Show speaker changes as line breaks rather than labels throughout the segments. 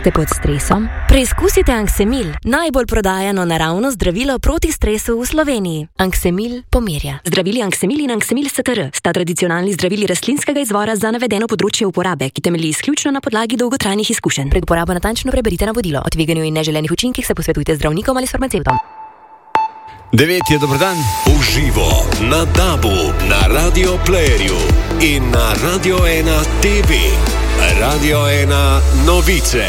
Ste pod stresom? Preizkusite Anksemil, najbolj prodajano naravno zdravilo proti stresu v Sloveniji. Anksemil pomirja. Zdravili Anksemil in Anksemil STR sta tradicionalni zdravili rastlinskega izvora za navedeno področje uporabe, ki temelji izključno na podlagi dolgotrajnih izkušenj. Pred uporabo natančno preberite navodilo. O tveganju in neželenih učinkih se posvetujte z zdravnikom ali s farmacevtom.
9 je dobrodan.
Uživo na DAB-u, na Radio Playerju in na Radio 1 TV. Radio 1 novice.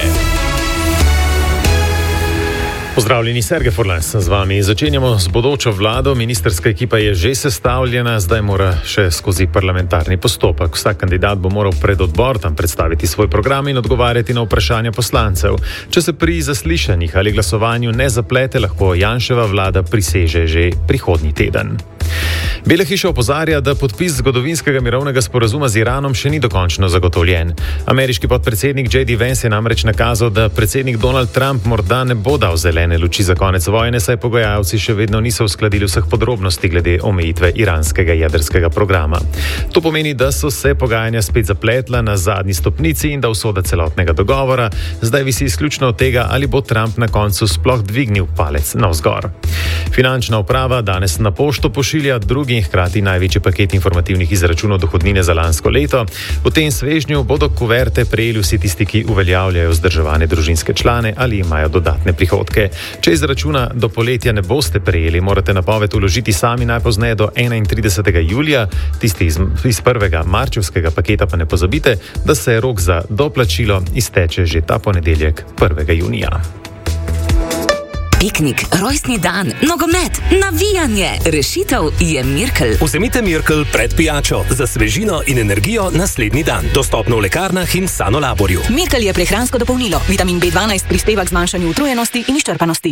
Pozdravljeni, Sergej Furlan sem z vami. Začenjamo z bodočo vlado. Ministerska ekipa je že sestavljena, zdaj mora še skozi parlamentarni postopek. Vsak kandidat bo moral pred odbor tam predstaviti svoj program in odgovarjati na vprašanja poslancev. Če se pri zaslišanjih ali glasovanju ne zaplete, lahko Janševa vlada priseže že prihodnji teden. Bela hiša opozarja, da podpis zgodovinskega mirovnega sporazuma z Iranom še ni dokončno zagotovljen. Ameriški podpredsednik J.D. Vance je namreč nakazal, da predsednik Donald Trump morda ne bo dal zelene luči za konec vojne, saj pogajalci še vedno niso uskladili vseh podrobnosti glede omejitve iranskega jedrskega programa. To pomeni, da so se pogajanja spet zapletla na zadnji stopnici in da usoda celotnega dogovora zdaj visi izključno od tega, ali bo Trump na koncu sploh dvignil palec navzgor. Finančna uprava danes na pošto pošilja drugi in hkrati največji paket informativnih izračunov dohodnine za lansko leto. V tem svežnju bodo kuverte prejeli vsi tisti, ki uveljavljajo vzdrževane družinske člane ali imajo dodatne prihodke. Če izračuna do poletja ne boste prejeli, morate napoved vložiti sami najpozneje do 31. julija. Tisti iz prvega marčevskega paketa pa ne pozabite, da se rok za doplačilo izteče že ta ponedeljek 1. junija.
Piknik, rojstni dan, nogomet, navijanje. Rešitev je Mirkel.
Vzemite Mirkel pred pijačo za svežino in energijo naslednji dan. Dostopno v lekarnah in Sanolaborju.
Mirkel je prehransko dopolnilo. Vitamin B12 prispeva k zmanjšanju utrujenosti in izčrpanosti.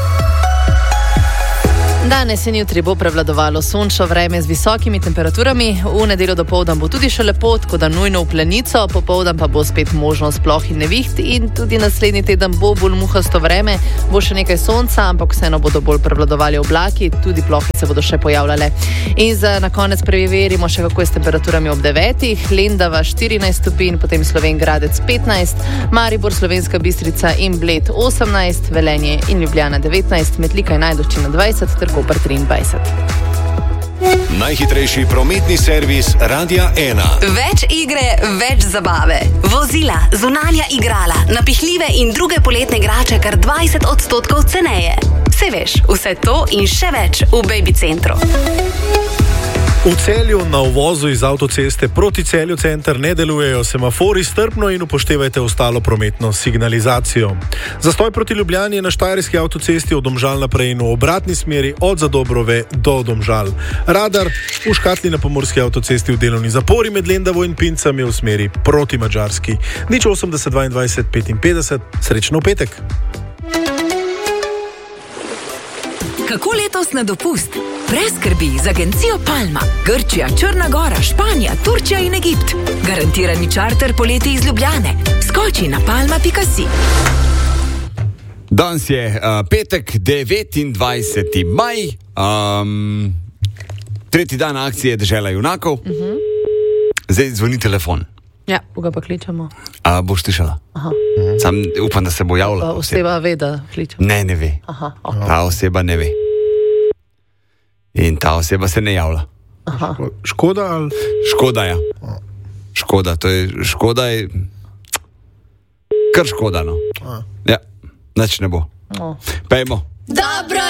Danes in jutri bo prevladovalo sončno vreme z visokimi temperaturami. V nedeljo dopoldan bo tudi še lepo, tako da nujno v plenico, popoldan pa bo spet možnost ploh in neviht in tudi naslednji teden bo bolj muhasto vreme, bo še nekaj sonca, ampak vseeno bodo bolj prevladovali oblaki, tudi plohe se bodo še pojavljale. In za na konec preverimo še, kako je s temperaturami ob 9. Lendava 14 stopinj, potem Slovenj Gradec 15, Maribor, Slovenska Bistrica in Bled 18, Velenje in Ljubljana 19, Metlika in Ajdovščina 20 ter Koper 23.
Najhitrejši prometni servis Radia 1.
Več igre, več zabave. Vozila, zunanja igrala, napihljive in druge poletne igrače kar 20% ceneje. Saj veš, vse to in še več v Baby Centru.
V Celju na uvozu iz avtoceste proti Celju center ne delujejo semafori, strpno in upoštevajte ostalo prometno signalizacijo. Zastoj proti Ljubljani je na štajerski avtocesti od Domžal naprej in v obratni smeri od Zadobrove do Domžal. Radar v Škatli na pomorski avtocesti v delovni zapori med Lendavo in Pincami v smeri proti Madžarski. 80 22 55, srečno v petek.
Kako letos na dopust? Brez skrbi z agencijo Palma. Grčija, Črna Gora, Španija, Turčija in Egipt. Garantirani čarter poleti iz Ljubljane. Skoči na palma.si.
Danes je petek, 29. maj, tretji dan akcije Dežela junakov. Zdaj zvoni telefon.
Ja, ga pa kličemo.
Boš slišala? Sam upam, da se bo javila.
Oseba ve, da kličemo.
Ne ve. Ta oseba ne ve. In ta oseba se ne javlja.
Škoda ali?
Škoda, ja. Škoda, to je škoda je kar škoda, no. Ja, nič ne bo. Pejmo.
Dobro